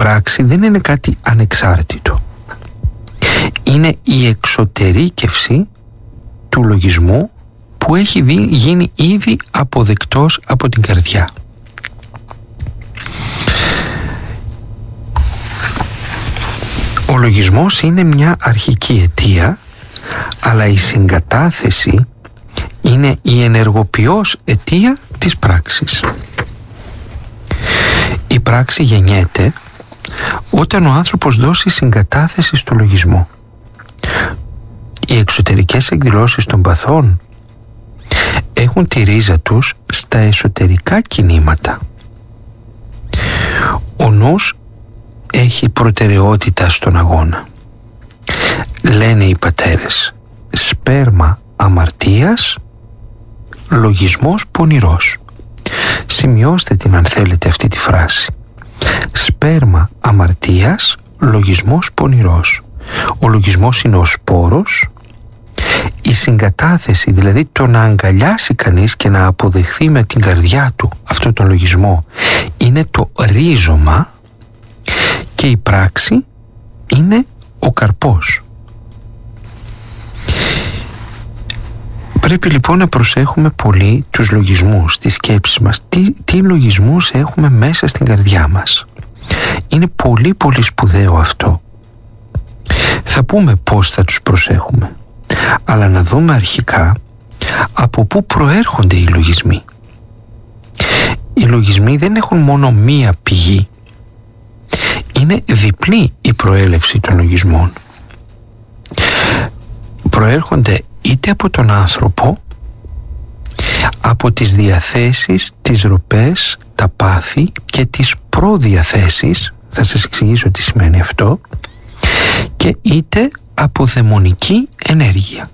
πράξη δεν είναι κάτι ανεξάρτητο. Είναι η εξωτερήκευση του λογισμού που έχει γίνει ήδη αποδεκτός από την καρδιά. Ο λογισμός είναι μια αρχική αιτία, αλλά η συγκατάθεση είναι η ενεργοποιώς αιτία της πράξης. Η πράξη γεννιέται όταν ο άνθρωπος δώσει συγκατάθεση στο λογισμό. Οι εξωτερικές εκδηλώσεις των παθών έχουν τη ρίζα τους στα εσωτερικά κινήματα. Ο νους έχει προτεραιότητα στον αγώνα. Λένε οι πατέρες, σπέρμα αμαρτίας, λογισμός πονηρός. Σημειώστε την αν θέλετε αυτή τη φράση. Σπέρμα αμαρτίας, λογισμός πονηρός. Ο λογισμός είναι ο σπόρος. Η συγκατάθεση, δηλαδή το να αγκαλιάσει κανείς και να αποδεχθεί με την καρδιά του αυτό τον λογισμό, είναι το ρίζωμα, και η πράξη είναι ο καρπός. Πρέπει λοιπόν να προσέχουμε πολύ τους λογισμούς, τις σκέψεις μας. Τι λογισμούς έχουμε μέσα στην καρδιά μας. Είναι πολύ πολύ σπουδαίο αυτό. Θα πούμε πώς θα τους προσέχουμε, αλλά να δούμε αρχικά από πού προέρχονται οι λογισμοί. Οι λογισμοί δεν έχουν μόνο μία πηγή. Είναι διπλή η προέλευση των λογισμών. Προέρχονται είτε από τον άνθρωπο, από τις διαθέσεις, τις ροπές, τα πάθη και τις προδιαθέσεις, θα σας εξηγήσω τι σημαίνει αυτό, και είτε από δαιμονική ενέργεια.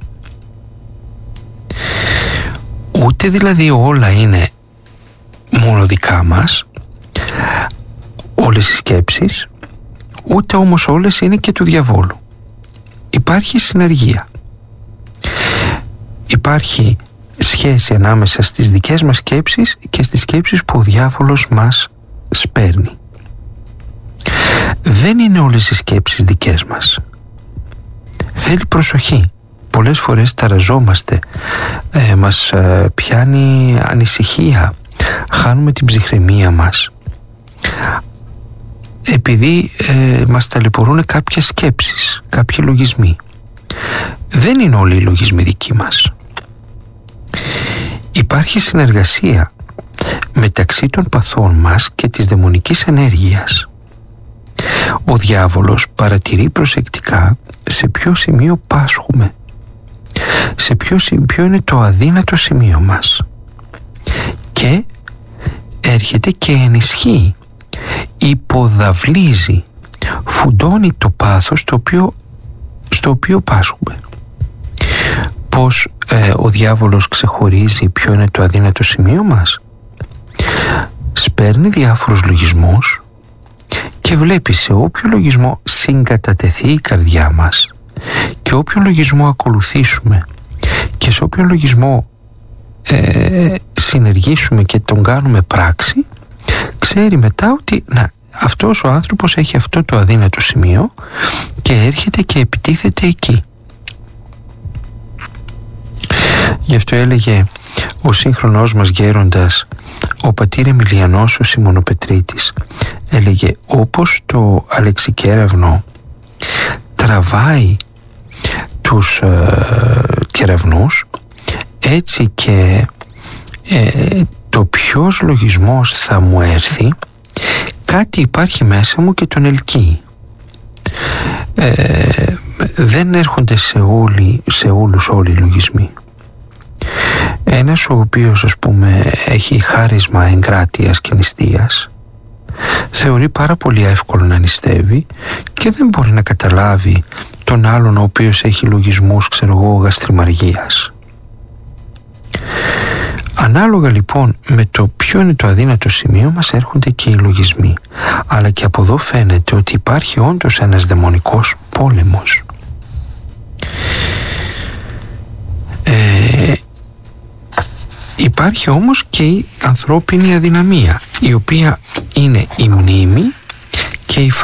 Ούτε δηλαδή όλα είναι μόνο δικά μας, όλες οι σκέψεις, ούτε όμως όλες είναι και του διαβόλου. Υπάρχει συνεργεία. Υπάρχει σχέση ανάμεσα στις δικές μας σκέψεις και στις σκέψεις που ο διάβολος μας σπέρνει. Δεν είναι όλες οι σκέψεις δικές μας. Θέλει προσοχή. Πολλές φορές ταραζόμαστε, μας πιάνει ανησυχία, χάνουμε την ψυχραιμία μας, επειδή μας ταλαιπωρούν κάποιες σκέψεις, κάποιοι λογισμοί. Δεν είναι όλοι οι λογισμοί δικοί μας. Υπάρχει συνεργασία μεταξύ των παθών μας και της δαιμονικής ενέργειας. Ο διάβολος παρατηρεί προσεκτικά σε ποιο σημείο πάσχουμε, σε ποιο είναι το αδύνατο σημείο μας, και έρχεται και ενισχύει, υποδαβλίζει, φουντώνει το πάθος στο οποίο πάσχουμε. Πώς ο διάβολος ξεχωρίζει ποιο είναι το αδύνατο σημείο μας? Σπέρνει διάφορους λογισμούς και βλέπει σε όποιο λογισμό συγκατατεθεί η καρδιά μας και όποιο λογισμό ακολουθήσουμε και σε όποιο λογισμό συνεργήσουμε και τον κάνουμε πράξη, ξέρει μετά ότι αυτός ο άνθρωπος έχει αυτό το αδύνατο σημείο και έρχεται και επιτίθεται εκεί. Γι' αυτό έλεγε ο σύγχρονός μας γέροντας, ο πατήρ Εμιλιανός ο Σιμωνοπετρίτης, έλεγε, όπως το αλεξικέραυνο τραβάει τους κεραυνούς, έτσι και το ποιος λογισμός θα μου έρθει, κάτι υπάρχει μέσα μου και τον ελκύει. Δεν έρχονται σε όλους όλοι οι λογισμοί. Ένας ο οποίος, ας πούμε, έχει χάρισμα εγκράτειας και νηστείας, θεωρεί πάρα πολύ εύκολο να νηστεύει και δεν μπορεί να καταλάβει τον άλλον ο οποίος έχει λογισμούς, γαστριμαργίας. Ανάλογα λοιπόν με το ποιο είναι το αδύνατο σημείο μας έρχονται και οι λογισμοί, αλλά και από εδώ φαίνεται ότι υπάρχει όντως ένας δαιμονικός πόλεμος. Υπάρχει όμως και η ανθρώπινη αδυναμία, η οποία είναι η μνήμη και η